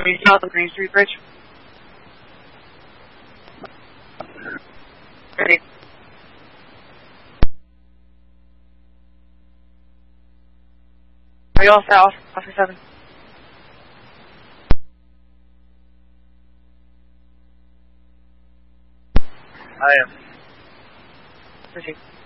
south of Green Street Bridge. Ready. Are you all set, Officer 7? I am. Proceed.